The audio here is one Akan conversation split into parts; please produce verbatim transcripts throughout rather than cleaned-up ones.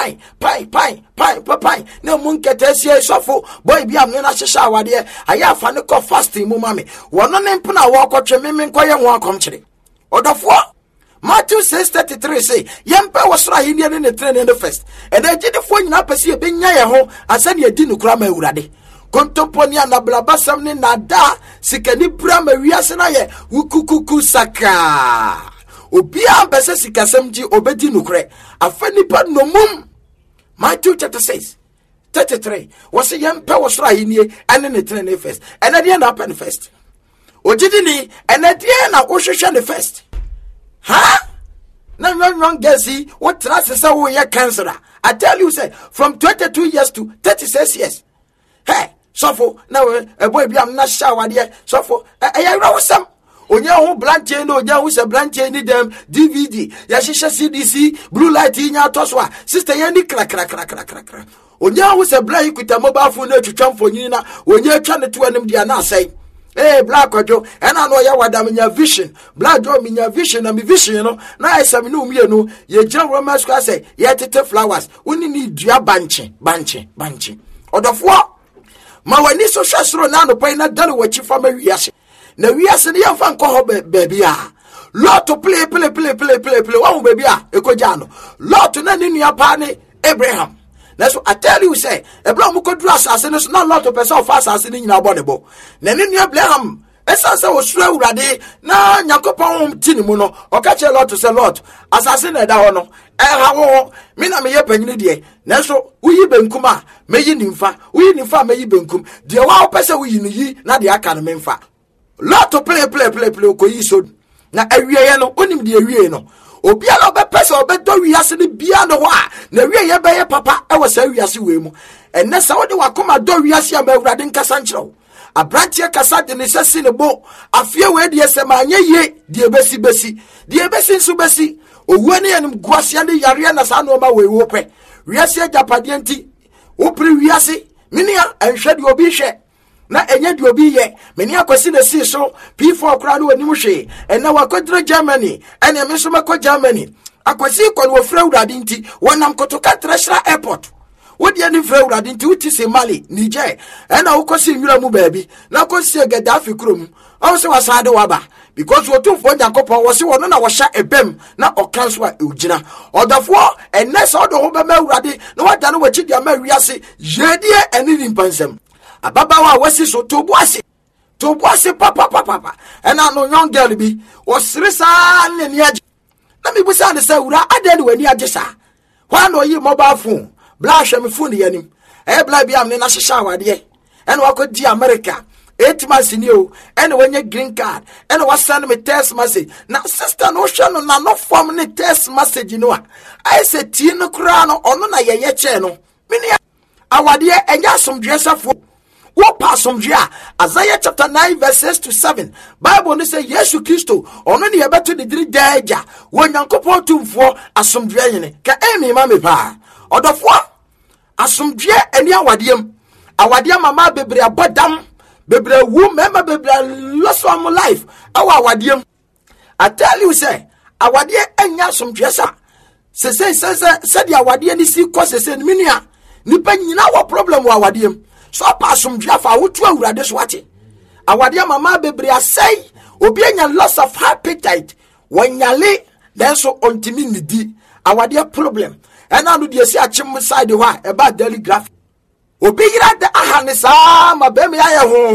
Pine, pine, pine, pine, pine. No munketesia sofo. Boy be am na shisha wade. Aya fa ne ko fasting mu mame. Wono ne mpuna wo akotwe meme nkoye ho akomkyere. Odofo Matthew six thirty-three say, Yempe was right in the train in the first. And I did the phone up as you been ya home, and said you didn't cram a urade. Contemponia na blabasam ni nada, sikani brama riasanaye, ukukuku saka. Obia bese sikasemji obedi nukre, afeni pa no mum. Matthew chapter six thirty-three was a Yempe was right in here, and in the train in the first. And I didn't happen first. Ojidini, and I didn't know the first. Huh? No, no, no, Gessi, what trust is our year cancer? I tell you, say, from twenty-two years to thirty-six years. Hey, so for now, a boy be am not shower dear. So for I know some. On your own blanche, no, there was a blanche in them D V D, Yashisha C D C, blue light in your toswa, sister Yanni crack, crack, crack, crack, crack, crack. On your was a blank with a mobile phone to jump for Nina when you're trying to them, they are not saying. Hey, black ojo, and I know ya wada minya vision. Black jo minya vision and mi vision, you know. Na I say no me no. Ye John Romans kwa say ye tete flowers. Uni ni dua banchi, banchi, banchi. Odofo. Ma wani so hwesoro na no pai na dare wachi fa ma wiase. Na wiase ne yamfa nko ho baby a. Lot to play play play play play play. Wa baby a ekoja no. Lot na ni nua pa ne Abraham. That's what I tell you, say, a blow could dress as in not lot of person fast as in our body. Then in your blame, as I was slow ready, now Yakopon Tinimuno, or catch a lot to say lot, as I said, I don't know. Eh, how, Mina may happen, dear. Naso, we ben kuma, may you nympha, we nympha may you benkum, the wow person we ye, not the academy fa. Lot to play, play, play, play, coiso. Now, every year, no, only the area. Obiara be pese obedo wiase ne bia no wa na wie ye be ye papa e wasa wiase we mu enne sa wode wakoma do wiase am awurade nkasa nkyerɛw abrantie kasa de ne sesi ne bo afie we de sema anye ye de besi besi de besi nso besi owu ne yenim guase ne yare na sa no ma we wo pɛ wiase japade nti wo pri wiase minia enhwe de obi hwɛ na enye de obi ye meni akwasi na si so P four kra no anim hwe ena wakodre Germany ena me so makɔ Germany akwasi kɔ no ofra urade nti wonam kotoka Treasure Airport wodi ani fra urade nti uti se Mali Niger ena ukosi nwura mu baabi na kosi Gaddafi krom awu se wasade waba because wotu fo Nyankopɔn wo se wono na wo hya ebem na okanso a ugina odafo enne so do ho be ma urade na wada no wachi dia ma wiase yedie eni nimpansam ababawa wasi so tobuase tobuase papa papa papa ena no young girl bi osirisa ne ni age na me busa ne sa wura ade ne wani age sa hwa no yi mobile phone bla hwe me phone yanim e bla bi am ne na hyehya awade ena wakodi America eight months ni o ena wanya green card ena wasend me text message na sister no hwe no na no form ne text message no a I say tie no kura no ono na ye ye che no me ne awade enya somdwesafo what passum jia Isaiah chapter nine verse six to seven Bible ne say Yesu Kristo ono ne yebeto ne diri daja wo Nyankopɔn tumfo asomdwe yene ka emi ma me pa odofo asomdwe ani awadem awadem mama bebre abodam bebre wu mema bebre lost of life awa awadem I tell you say awade anya asomdwe sa se se se se di awade ni si ko se se minua nipa nyina wo problem wa awadem so pasum dwafa wotu awurade so wate awade mama bebre asai obi anya loss of appetite wanyale then so ontimi nidi awade problem ena no de si achim side ho a e ba daily graph obi yira de ahane sa ma be me aye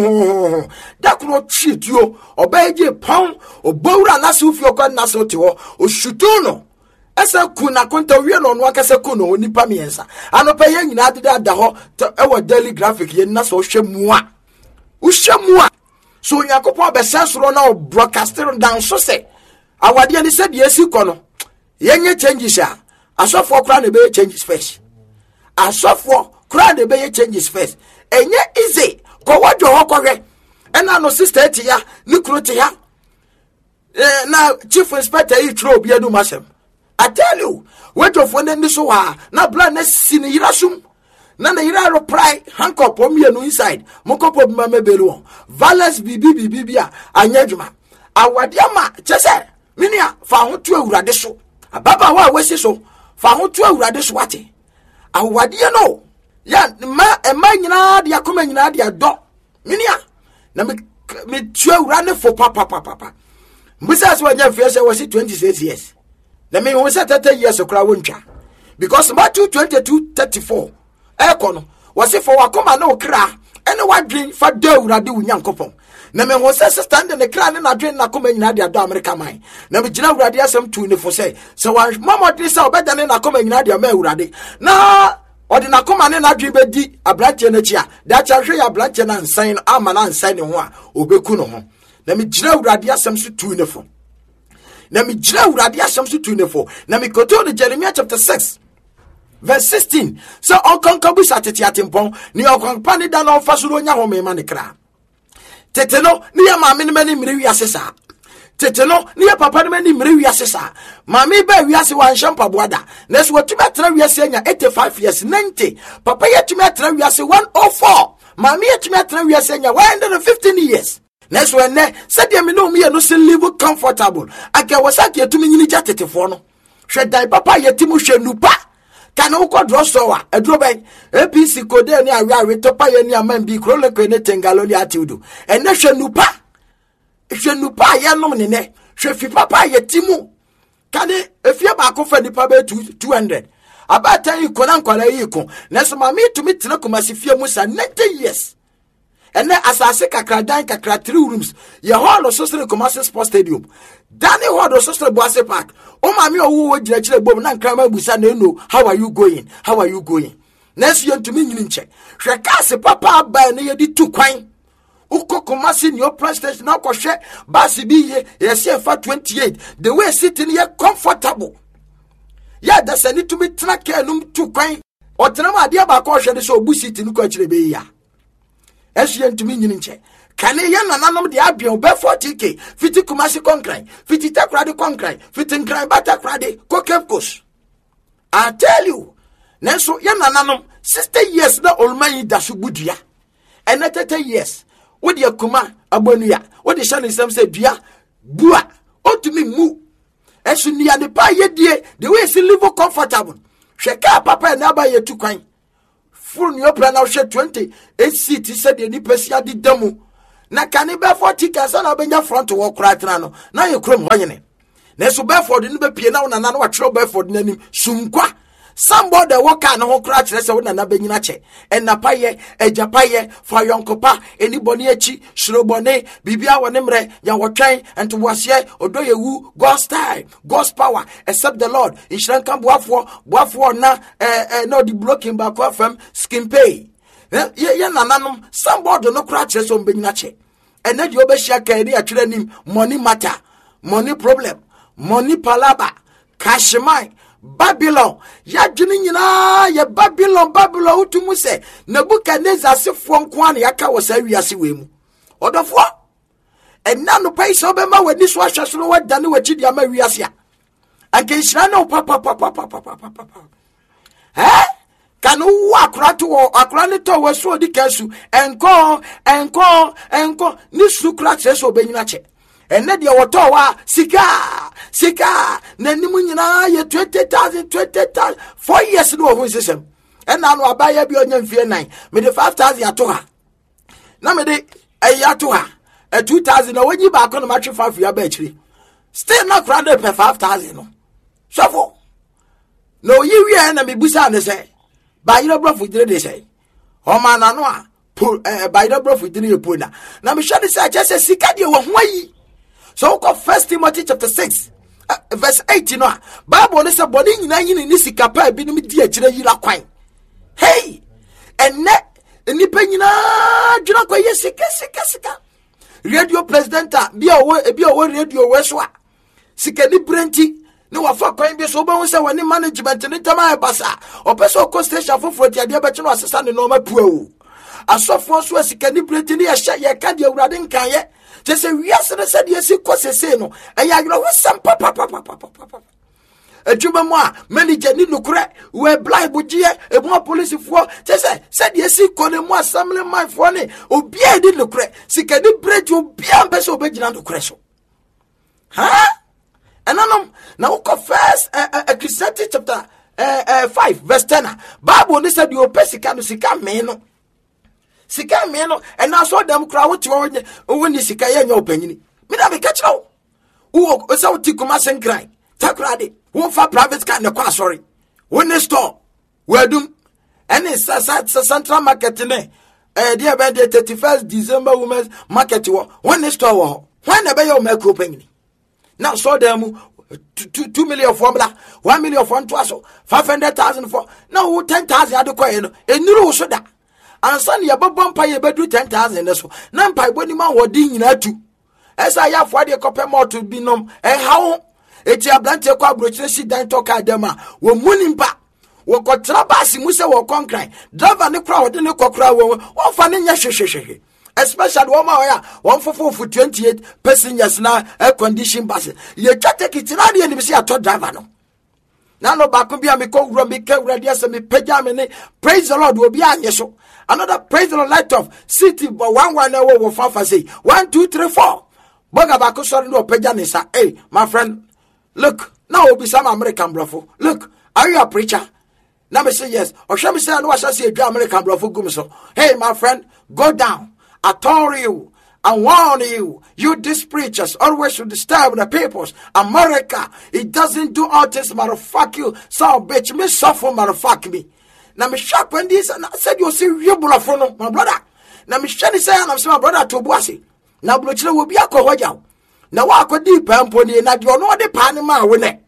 ho da kuno twituo obaje pon obowura na se ufio kwa na se ote ho oshutu no esa kuna konta wie no no akase kuno onipa miensa anopa ye nyina ade da ho e wo daily graphic ye na so hwemu a uhwemu a so Yakopɔn be sensoro na broadcaster down so se awade ani se de esi kono ye nye changes a asofo kra na be changes first asofo kra na be changes first enye easy ko wadwo ho kohwe ena no sister ti ya ni kro ti ya eh na chief inspector yi tro obi adu masem I tell you, wait of when this wa na plan na sini yirasum na na yira ro pry handcuff o mienu inside moko pop mama belu valence bibi bibi bia anyadwuma awade ama chese minia fa ho to awurade so ababa wa wesi so fa ho to awurade so wate awade no ya ma ema nyina de akoma nyina de do minia na me me tua wura ne fo papa papa papa mbisa so wanya fiese was twenty-six years na me won say thirty years okra wontwa because Matthew twenty-two thirty-four e kono was for wakoma na okra ene wadwen fa da wura de unyankopon na me won say stand ne kra ne na dwen na koma nyina de do America man na me gina wura de asem tu ne fo say so wan mamodi say obeda ne na koma nyina de ma wura de na odi na koma ne na dwen be di abranche na chia da cha hwe ya abranche na nsan ama na nsan ne ho a obeku no ho na me gina wura de asem so tu ne fo na me gina wura de asem so tu ne fo na me koto de Jeremiah chapter six verse sixteen so onkonkabu satete atempon ni onkonpa ne da na ofasuro nya ho me ma ne kra teteno ni ya maame ne mani mire wiase sa teteno ni ya papa ne mani mire wiase sa maame ba wiase wan shampa boada na so watumi atra wiase anya eighty-five years ninety papa yatumi atra wiase one oh four maame yatumi atra wiase anya one hundred fifteen years na so ene sadia me no me no se live comfortable aka wasaki yatumi nyini jatetefo no hwe dai papa yatimu hwe nupa kana uko drosowa edro ben A P C kode ni awe awe topa ye ni amambi krole ko ne tengaloli atiudu ene hwe nupa hwe nupa ye nom ne ne hwe fi papa ye timu kane efie ba ko fa nipa be two hundred abata yi ko na nkwala yi ko na so ma me tumi tena ko masifie musa ninety years ene asase kakra dan kakra three rooms ye hall so sere Kumasi Sports Stadium dani hall so sere Boase Park o ma me owo wo gira kire bom na nkrama busa na eno how are you going how are you going next year to me nyini nche hwe kase papa ba na ye di tu kwan uko Kumasi ni open station na ko hwe basi bi ye ye se fa twenty-eight the way sitting here comfortable ya da sani to me tena kanum tu kwan o tena ma de ba ko hwe de so obu sitting ko kire be ya esyen to me nyini nche kane ya nananom de abion be forty k fiti Kumasi concrete fiti takrade concrete fiti nkran batakrade kokepkos I tell you nenso ya nananom sixty years na olman da so budia and thirty years wo de akuma abonua wo de shane sam say dua bua otumi mu esu nia de pa ye die the way si live comfortable hweka papa na ba ye tukwan full new plan now share twenty-eight seat said the nipesia di demo na kane be forty ka sa na benya front walk right na na ye krom honyene na so be for the be pie na na na wa tro be for the nanim sunkwa somebody walk na ho kra kire se na na benyina che enapaye ejapaye fa yonkopa anybody echi shrobone bibia wone mre ya wotwen ento wase odoyewu God's time God's power except the Lord inshran kan boafo boafo na eh eh no the blocking back from skin pay ye ye nananom somebody no kra kire se benyina che ene di obehia kan ri atwere nim money matter money problem money palaba cash mine Babylon ya dwene nyina ya Babylon Babylon utumu se Nebukadnezar sefo nko an yaka wo sa wiase we mu odofo enna no pai so be ma wani so ahwese no wadane wachi dia ma wiase a anke hira no papa papa papa papa eh kanu wa akrato wo akra ne to wo so di kansu enko enko enko ni sukra che so be nyina che ene de woto wa sika sika na nimu nyina ye twenty thousand twenty thousand four years no ho system ena no abaya bi onya mfie nine me de five thousand ato ha na me de ayato ha e two thousand na wonyi ba ko no matwe five ya ba chiri still not crowded per five thousand no so no yi wi na me busa ne say ba yiro brofu dire de say o ma na no a ba yiro brofu dire ye pona na me hwe de say che say sika de wo ho ayi. So ko First Timothy chapter six uh, verse eighteen no Bible ne say body nyina yin ni sika pa bi nim di akire yira kwan hey enne nipa nyina dwuna kwa ye sika sika sika radio presenter bi owo bi owo radio we so a sika ni brenti ne wa fa kwan bi so ba hu say wani management ne tama e basa opeso ko station foforo ti ade ba chi no asesa ne no ma puo asofo so sika ni brenti ne ye hye ye ka de awurade nkan ye Jesse we are said yes, cause no, and I know some papa papa papa papa. A Juma, many Jenny Lucre, where blind Bujia, a more police for Jesse said yes, call him more family my funny, or be I did Lucre, see can you break you be a best obedient to Cresco? Huh? And I know now, first a Christianity chapter eh, eh, five verse ten. Bible ni said you pay sika no sika me no. Sika me no and now so them crowd what you when you sika ye nya opanyini. Me na me catch now. Who o say oti kuma sen cry. Takrade. Who for private car na kwa sorry. When the store. Wedum. And it's central market ne. Eh dia be the thirty-first December women's market wo. When the store wo. When na be your make opanyini. Now so them two, two million formula, one million for one five hundred thousand for now ten thousand at the coin, a new soda. And Sunday about bumper you better ten thousand. So Nampai body man were ding in two. As I have for the copper more to be known, and how it's a blank cockroach, she don't talk at them. We're mooning back. We got trabasi, Musa or concrete. Drive on the crowd in the cockroach, one funny yashishi. Especially one more one for four for twenty-eight passengers now air conditioned buses. You can't take it in the end. See a top driver no. Now no back be a me coke run me care ready as me pajama. Praise the Lord will be on yes. Another praise the Lord light of city but one one hour will fall for say one two three four. Boga back sorry no pajanisa. Hey my friend, look now will be some American bluffo. Look, are you a preacher? Now me say yes. Or shall me say I know I shall see a American bluffo gumso. Hey my friend, go down. I told you, I warn you, you these preachers always should disturb the peoples. America, it doesn't do all this, motherfuck you. So, bitch, me suffer, motherfuck me. Now, me shock when this, and I said, you see, you bulafono, my brother. Now, me shani say, and I'm saying, my brother, to Boissy. Now, Bluchilla will be a cohoja. Now, I could deep and pony, and you know the Panama winner.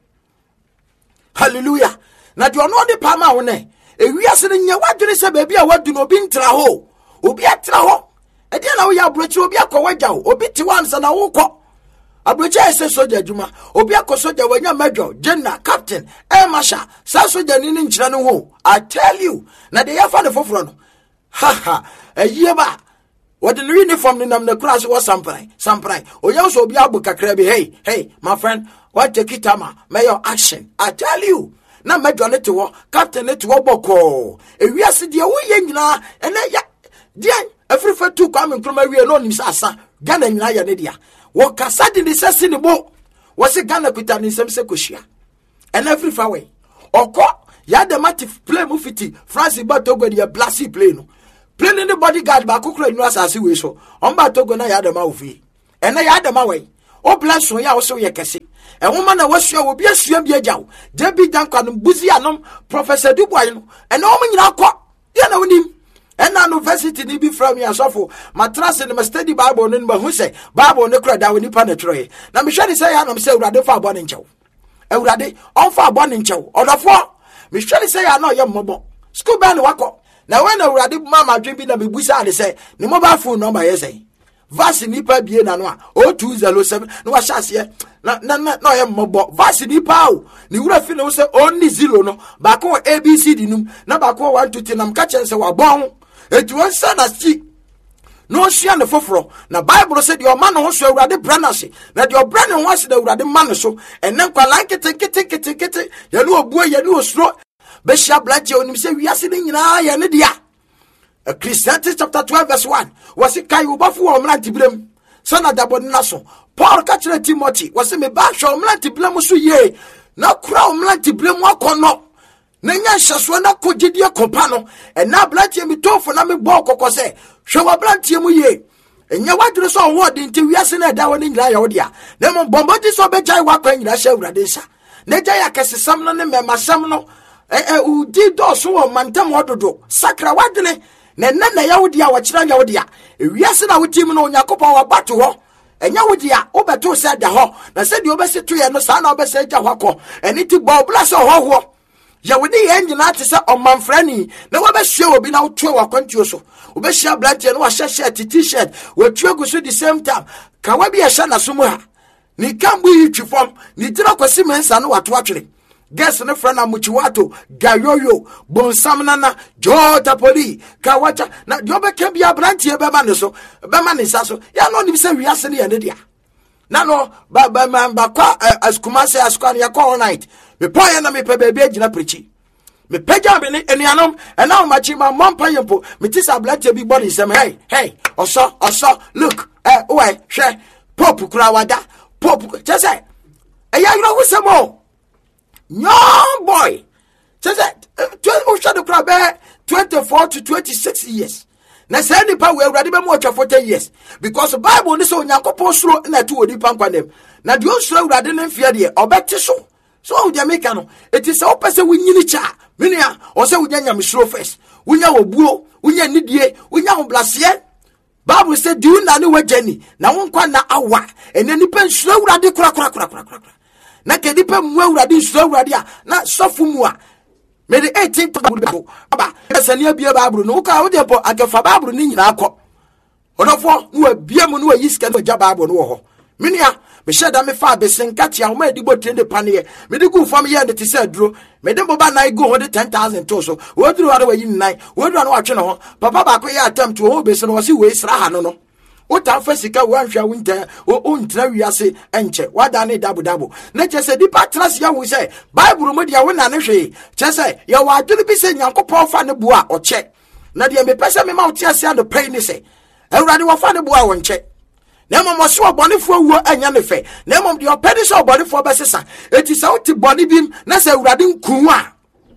Hallelujah. Now, you know the Panama winner. If we are sitting here, what do you say, baby? I want to know being traho. Ubi a traho. E dia na wo ya brochi obi akọwaja o obi ti wan sa na wo kọ abrochi ese soja djuma obi akosoja wanya major general captain air marshal sa soja ni ni nkyira no ho. I tell you na de ya fa ne foforo no ha ha aye ba wo de uniform ni nam na kura so samprai samprai o ya so obi abu kakra bi. Hey hey my friend, what take it ama mayor action. I tell you na major ne te wo captain ne te wo boko e wiase de wo ye nyina ene ya dia every for two come from we no nim sasa Ghana nyina ya ne dia wo kasa de ne sese ne bo wo se Ghana kuta ne sem se kohia and every far way okọ ya de matif play mu fiti France ba Togo de blasi play no play ne bodyguard ba kokura nu asase we so on ba Togo na ya de ma ofi and na ya de ma we o bless so ya wo so ye kese e homa na wasua obi asua bi agyaw de bi danka no buzi anom Professor Dubois no and o mo nyina kọ ya na wonim. And na university ni bi from ya sofo matrase ne study Bible no ba hu say Bible ne kra da woni pa na tro na me hwe ni say ya no say urade fa abo ne nchew urade on fa abo ne nchew odofo me hwe ni say ya no ye mmobo school ban wako na when urade mama dwen bi na me busa ade say ne mobile phone number ye say vase ni pa bie na no a zero two zero seven no wa hyase na na na ye mmobo vase ni pa o ni wura fi no say only zero no ba ko A B C D num na ba ko one two three nam ka chen say wa bon. It was son as she no she and the fofro. Now Bible said your man who so ready branasi. That your brand wants the ready man so and then like it take it take it take it. You know boy you know slow. Besha black you and say we are sitting in a dia. A Christianity chapter twelve verse one. Was it kai ubafu or mlanti blem? Son of the naso. Paul catching Timothy was a me back show mlanti blem so ye. Now crown mlanti blem walk or no. Nenya shaswa na kogidie kompano and na blantie mi tofo na me bo kokose hwe wa blantie mu ye enya wadure so wo de nti wiase na da woni nyira ya wodia na mo bombodi so be jai wa kwa nyira hye awurade nsa na jai akesesam no ne memasam no eh eh udi do so wo mantam wododo sakra wadene na na na ya wodia wa kira nya wodia wiase na wotim no yakopon wa bato ho enya wodia obeto se da ho na se de obese to ye no sa na obese ja ho akọ eni ti bo blase ho ho ya wodi ye nyina te se omanfrani na wo be hwe obi na wotwe wa kwantuo so wo be hwe blantie na wa hye shirt t-shirt wo twe go so the same time ka wa bi ye hye na so mu ha ni kambu yi twifom ni tira kwasi mensa na wato atwere guess ne friend amuchiwato gayoyo bonsam nana jota poli ka wacha na de obeka bia blantie be ma ne so be ma ne sa so ya no ni se wiase ne ye ne dia na no ba ba ba kwa askumase askwan ya kwa all night me poye na me pe bebe agina prechi me peja me ni enuanom and now machi ma mom payempo me tisa blantie bi body sem hey hey oso oso look eh why hwe pop kura wada pop just say eh ya you know who some more young boy Just that twenty-four to twenty-six years. Na say nipa we awurade be mo atwa forty years because the Bible ne say onyankopon suro na tu odi pankwanem na de osuro awurade ne mfia de obete so so o de make no it is so person wunyini cha menua o say wunya nyamsuro first wunya obuo wunya nidie wunya hoblase. Bible say do you na ne wagani na wonkwa na awa ene nipa nsuro awurade kura kura kura kura kura na ke nipa mu awurade nsuro awurade a na sofu mu a me the eighteen aba esania bia Bible no ka wo de po agafa Bible ni nyina akọ odofo no abia mu no ayi sika no ja Bible no wo ho menua me sheda me fa besenka tia wo ma di botre de pane me di gu fam ye ne te se aduro me de boba nai go ho de ten thousand to so wo duru wa de wayi nai wo duru no atwe no ho papa ba ko ye attempt wo be se no si we sra ha no no Ota fasika wanhwa winter o ntra wiase enche wada ne dabu dabu na chese dipa trust ya wo say Bible mo dia wo na ne hwe chese ya wa adwene bi se Nyankopon fa ne bo a oche na dia me pese me ma wo tia sia no pay ni se Awurade wo fa ne bo a wo nche na mom so obonefo wuo anya ne fe na mom dia opedi so obonefo besesa eti se wo ti boni bim na se Awurade nkun a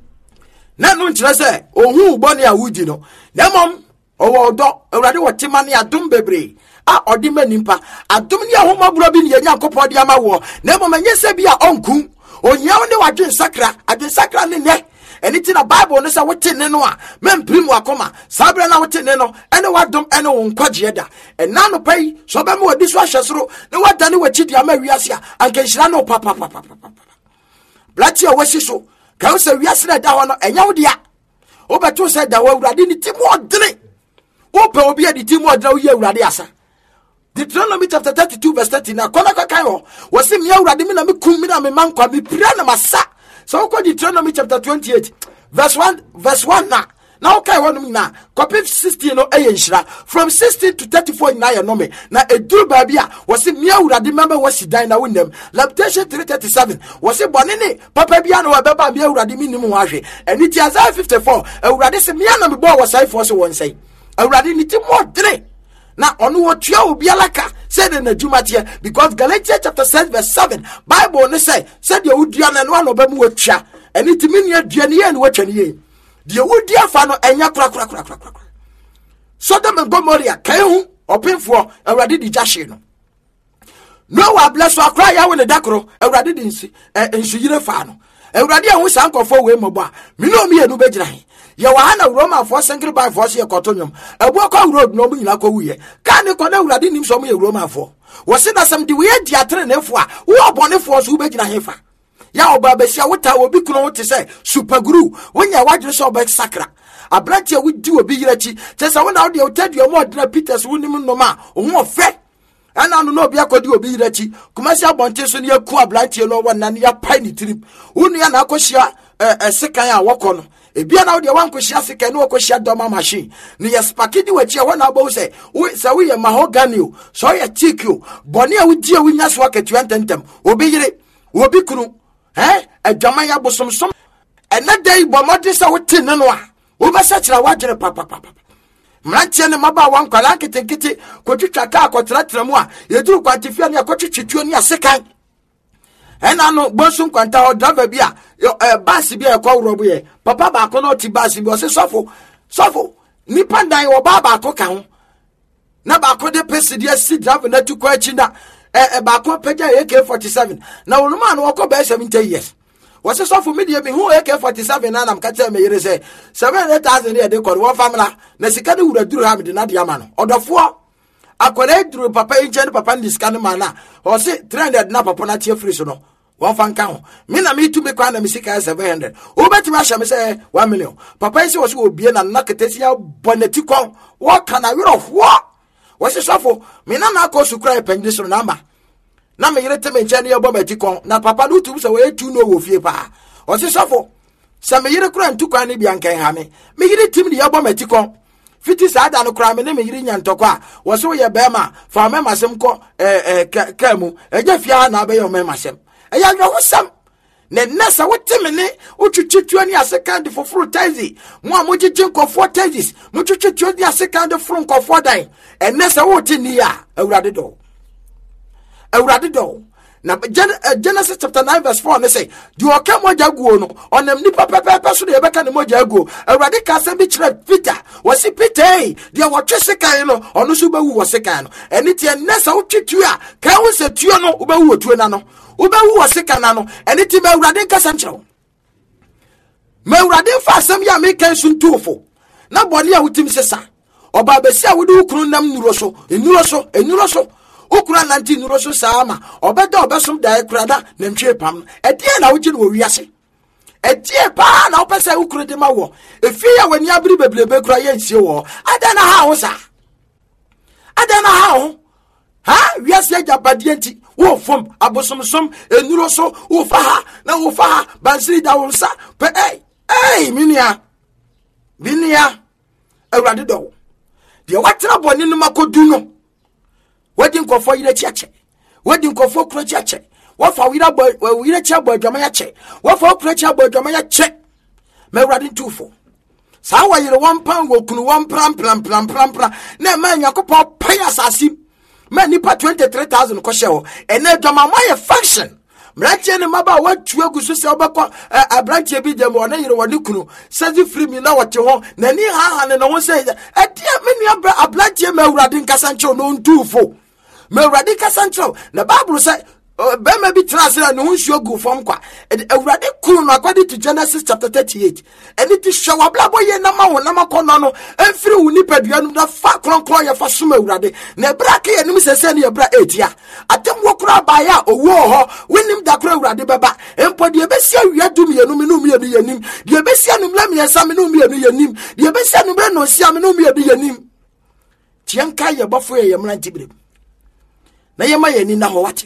na no nkyere se ohun boni a wudi no na mom owo odo Awurade wo tima ne adom bebre a odima nimpa adom ne ahomabro bi ne Nyankopon dia ma wo na mom anye se bi a onku onyaw ne wadwen sakra adwen sakra ne ne eni na Bible no say wote ne no a memprim wakoma sabra na wote ne no ene wadom ene wo nkwaje da ena no pai so be me wadi so ahwesoro ne wada ne wachi dia ma wiase a anka nhira no papa papa papa blati o wasi so ka wo se wiase na da ho no enya wo dia wo beto se da wo Awurade ni ti mo odene wo pe obi adi ti mo odene wo ye Awurade asa Deuteronomy chapter thirty-two verse thirty na kona ka kan ho wo se mi Awurade mi na me kum mi na me mankwa mi pira na masa. So go Deuteronomy chapter twenty-eight verse one verse one na now okay one na copy sixteen no eyenhira from sixteen to thirty-four na ya no me na eduru babia was me Awurade member was dan na wonam Lamentation three thirty-seven was bone ne papa bia no beba me Awurade mi nim ho ahwe eni ti Isaiah fifty-four Awurade se me na me bo was sai for so won sai Awurade ni ti mo dre na onu wo tua obi alaka said in the Jumatia because Galatians chapter six verse seven Bible ne say said you would na no no bamu watwa eni timi ne aduane ye ne watwa ne ye de wudi afa no enya kra kra kra kra kra Sodom and Gomorrah kai hu opinfo Awurade di jashe no no wa bless wa kra ya we ne dakoro Awurade di nsi ensu yire fa no Awurade a hu sankofo we mobo a me no me enu begyina he ye wa hana Roma for single by force ye kotonyom ebu kwa road no mu nyina kwa wuye ka ne kona Awurade nim so mo ye Roma for wo se na sam di we di atere nefo a wo obonefo so begyina he fa ya oba besia wota obi kuno wote se super guru wonya wadwere so oba sakra abrante wo di obi yirachi tesa wona wo de otadua mo odena Peters wonim no ma wo ho fe ana no no obi akodi obi yirachi kumasi abonte so ne yaku abrante no wona ne ya pai ni tirim wonu ya na akohia eh sekan a wokọ no ebia na wo de wankohia sekan no wakohia doma machine ne yespakidi wachi a wona abo se wo se wo ye mahogany o so ye teak o boni a wo di a wonya so akatu antentem obi yire obi kunu eh adwaman ya bosomsom ena dai bomode se wote ne no a wo ba sa kira wadwere papa papa mrantie ne maba wankwala ketenkete kotwitwa ka akotratra mu a yeduru kwantifia ne akotwitwituo ne asekan ena no bonsun kwanta o driver bia eh bus bia ekowro ye papa ba ko no ti bus bia o se sofo sofo ni pandan wo ba ba ko ka ho na ba ko de pesi de si driver na tu kwa chi na eh ba ko peja A K forty-seven na wonuma no ko ba seventy years wo se sofo me de me hu A K forty-seven na nam ka tell me yere se seven hundred thousand e de ko wo famla na sika de wura duru ha me de na de ama no odofo akwara duru papa inche ne papa ndiska ne mana o se three hundred na papa na tie free so no one fan count me na me tu me kwa na me sika seven hundred o beti ma sha me say one million papa isi wo se obie na na ketesia boneti kon wo kana we of what was it suffer me na na ko sukra e penji so na ma na me yere teme nche ne yebo meti kon na papa no tu so we tu no wo fie pa was it suffer se me yere kura ntu kwa ne bia nkan ha me me yere tim ne yebo meti kon fiti saada no kura me ne me yiri nyantokwa wo so ye bema fa me masem ko eh eh kamu eja fia na be yo me masem eya no hosam ne nasa wote ne otwetwetua ni aseka de foforo taxi mo a mogigye nkofo taxis mo twetwetua ni aseka de foro nkofo dan enesa wote ni ya Awurade do Awurade do Now Genesis chapter nine verse four, they say, "Do you come moja go no? On them nipa pepe pepe so they beka ni moja go. Erade kase bi chire Peter. Wasi Peter, dia watwe sekan no, ono so bewu wo sekan no. Eni tie nesa wo twitu a, ka wo se tuo no, wo bewu otuo na no. Wo bewu wo sekan na no. Eni tie be Erade kase nchiro. Me Erade fa asem ya me kan sun tuofo. Na boni a wutim sesa. Oba besi a wo de ukunu nam nuro so, enuro so, enuro so. Ukura nanti nuro so sama obeda obesom da ekurada na ntwe pam edie na wogi no wiase edie pa na opese ukuru de ma wo efi ya wani abiri beblebe kura ye nsie wo ada na ha wo sa ada na ha wo ha wiase agabade nti wo fom abosomsom enuro so wo fa ha na wo fa ha bansiri da wo sa pe eh eh minia minia ewrade do de watena boni no makodu no wedding kofo yire chiache wedding kofo kro chiache wa fa wira boy wira chia boy dwama ya che wa fa kro chia boy dwama ya che me wrade tufo sa wa yire one pound wo kunu one pram pram pram pram pram na ma yakopọ paya asasi ma nipa twenty-three thousand ko shewo ene dwama ma ye function mrache ne maba wa tu aguso se obekọ abranche bi dem ona yire woni kunu sazi free mi na wote ho na ni ha ha ne no se e dia me ni abranche ma wrade nkasa nche no ntufo me Erade kasancho na Bible say be me bi transfer no nsuo gu fom kwa Erade kunu no according to Genesis chapter thirty-eight and it is show ablabo ye na ma wona makono no emfiri wuni padua no da fa kronkron ye fa soma Erade na bra ka ye nim sese ne bra etia atem wokura ba ya owo ho wenim da kura Erade beba empo de besi awia dum ye no me no me ye nim de besi anum la me yesa me no me ye nim de besi anum bra no sia me no me ye nim tianka ye bofo ye mra ntibire na yema ye ni na ho wate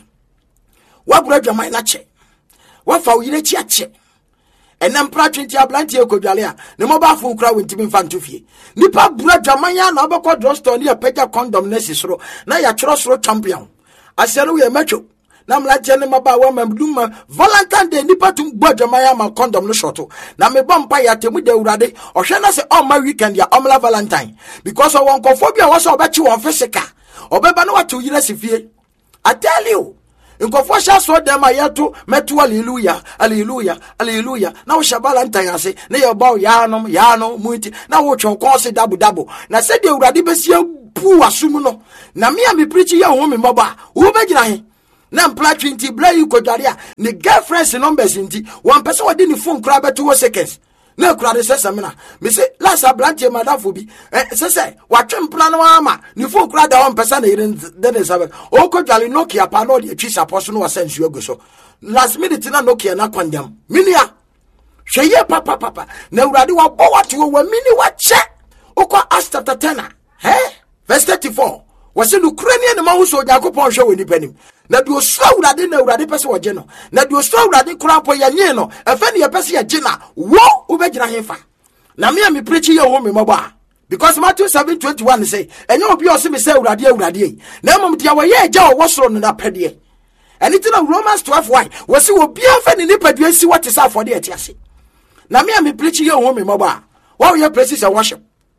wa bura dwaman na che wa fa uyire chi ache enam pra twenty ablanti ekodwale a ne mo ba fo kura wentimi mfa ntofie nipa bura dwaman ya na obekọ drugstore ni apega condom na sisoro na ya choro soro champion asero ye macho na mlaje ne maba wa mamduma Valentine Day nipa tum bua dwaman ya ma condom no shoto na me bompa ya temu de Erade ohwe na se on my weekend ya omla Valentine because of one kofobia was obechi won physical obeba no watu yire sifie. I tell you, in Confession, so them I yato metu hallelujah, hallelujah, hallelujah. Now Shabalantine say, na your bow yanum, yano, muiti, now watch your course double double. Na said you Erade besia pu asumuno. Na me am preaching your home moba. Who begin? Na mpla twenty bla you kodaria. Ni girlfriends numbers inti. One person wadi ni phone crab two seconds. Na kura se samina me say last ablantie madam fobi eh se se watwe mpla no ama ni fo kura da one person na yire den seven o ko dwale Nokia pa no de twi support no wasensu aguso last minute na Nokia na kwandam minia hweye papa papa na Erade wa bo wate wo mini wa che okọ Acts chapter ten eh verse thirty-four wase no Ukrainian ma wo so Yakobon hwe woni panim na do so Erade na Erade pese wo je no na do so Erade kura po ya nye no efe ne ye pese ya je na wo ubegina hefa na me am preach ye wo me moba because Matthew seven twenty-one say enye obi o se me say Erade Erade na mom dia wo ye ja wo soro no na pede anything of Romans twelve one wase obi afa ne ni padua si what is afode etiase na me am preach ye wo me moba wo ye praises and worship.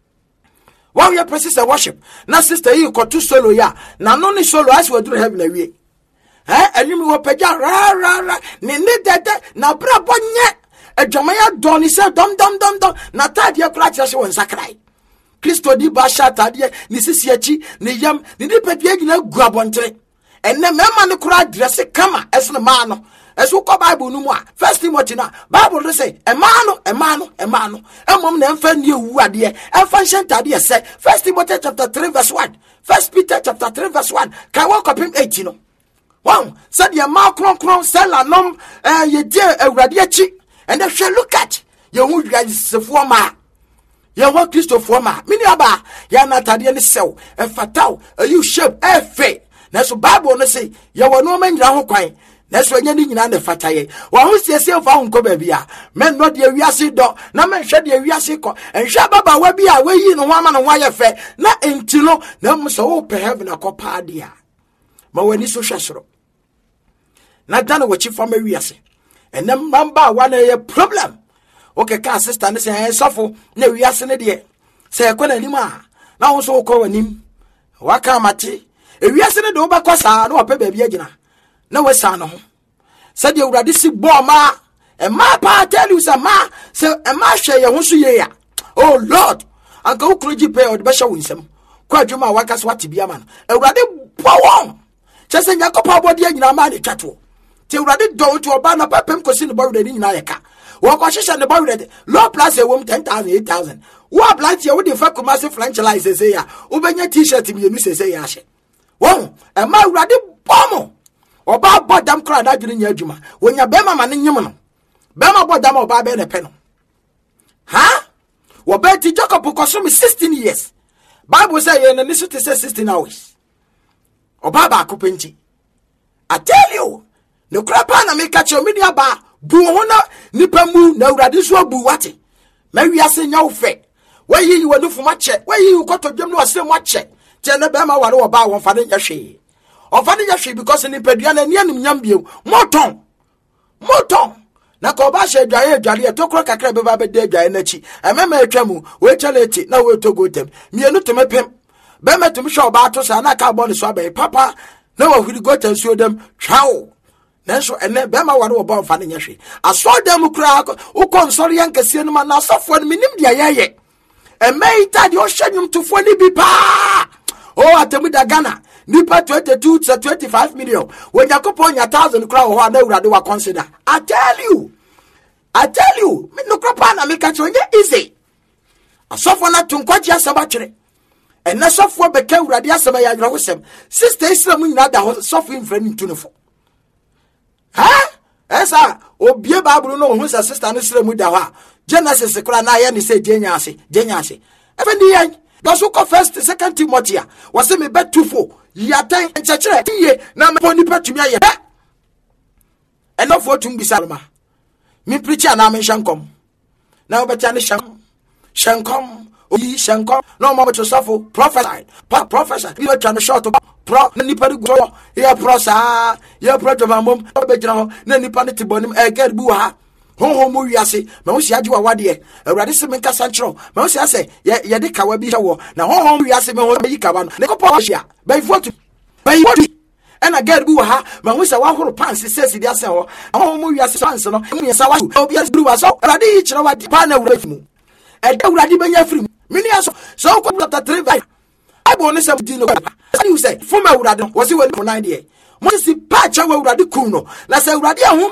While you praises and worship, na sister you got two solo ya. Na no ni solo as we do heaven away. Eh, and you will pay ra ra ra. Ni ni dede na bra bonye. E jomaya doni se dom dom dom dom. Na tadia kratia se won sakrai. Kristo di ba sha tadia ni sisi echi ni yam ni di pedie gina gu abontre. Enne mema ni kura dress kama esne ma no. Esu ko Bible no mu a First Timothy na Bible say e ma no e ma no e ma no emom na emfa nie wu ade e emfa hyentade say First Timothy chapter three verse one First Peter chapter three verse one kai wa kopim eight no wow said ye ma kron kron sell anom eh ye die Erade achi and if you look at ye hu wiasefo ma ye wa Christopher ma mini aba ya na tade ne sew e fatao you shape e fe na so Bible no say ye wa no ma nyira ho kwan na so nya ni nyina na fataye wa ho siesie fa ho ko ba bia men no de wiase do na men hwe de wiase ko enhwe baba wa bia we yi no ho ama no ho aye fe na enti no na mo so wo pe heaven akopa dia ma wani so hwesoro na dan wo chi fa ma wiase enem mamba wa na ye problem okay ka sister ne say sofo na wiase ne de say ko na nim a na wo so ko wanim wa ka mate e wiase ne de wo ba ko sa na wo pe ba bia gina na wesa no ho said the urade si bo ma e ma pa tell you say ma say e ma hwe ye ho so ye ya oh lord anka ukroji pay od be hwe winsem kwa adwuma waka so wate bia ma no urade bo won chese nyakopa body nyina ma de twato ti urade do to oba na papem kosi ne bo urade nyina ye ka wo ko hwehwe ne bo urade low plus e wom ten thousand eight thousand wo ablant ye wo de fa commercial franchise say ya wo benya t-shirt mi enu say ya hye wo e ma urade bomo oba bodam kra da dwene nya adwuma wonya be mama ne nyim no be ma bodam oba be ne pe no ha wo be ti Jacob koso me sixteen years Bible say ye ne so te say sixteen hours oba ba ko penji I tell you no krapa na me catch me dia ba bu ho na nipa mu na urade so bu wate ma wiase nya wo fe wayi yi wanu fuma che wayi yi ko to dwem no ase mo che te ne be ma ware wo ba won fa ne nya hwe on fa ne nya hwe because ni pedua na ni anim nyam bio moton moton na ko ba hwe dwaye adware to kro kakra be ba be de dwaye na chi emema atwamu we chaleti na we to go tem mienu to mepem be metum hwe oba to sa na ka bo ne so abai papa na wa huri go tan so dem twawo nanso ene be ma ware wo ba fa ne nya hwe aso dem kra wo konsori yankase no ma na asofo no minim dia yeye emeita di ohyanyum to fo ni bi pa oh atemu da Ghana nipa twenty-two to twenty-five million when yakopo nya one thousand kra ho na urade wa consider I tell you I tell you me no kra na me catch onye easy asofo na tunkwaji asaba twere ena sofo be ka urade asaba ya adwo hosem sister Islam nyina da sofo infrani tunefo ha esa obie Bible no hu sa sister no Islam da ho Genesis kra na ya ni say jenya ase jenya ase even the yan doso ko first second Timothy was me bet two four ya tan chechere tie na me poni petumi aye enough for tum bisalma me preacher na me shankom na obeta ne sham shankom oyi shankom no mo to suffer prophesy prophesy we were trying to short pro na nipa ni go ya pro sa ya pro to bambom obejira ho na nipa ne tibonim e get bu ha honhom mu wiase ma wo sia giwa wade awurade se menka sanchro ma wo sia se ye de kawa bi hwo na honhom wiase me ho yi kawa no ne ko po hia bai vote bai vote ena get bu ha ma wo sia wa horo pants se se dia se ho honhom mu wiase pants no mu yesa wa obi as bru wa so awurade yi kire wade pa na awurade mu e da awurade benya firi mu mini aso so ko chapter three verse Bible ne se di no pa say you say from awurade wo se we for nine there mo si pa cha wa awurade ku no na se awurade ahom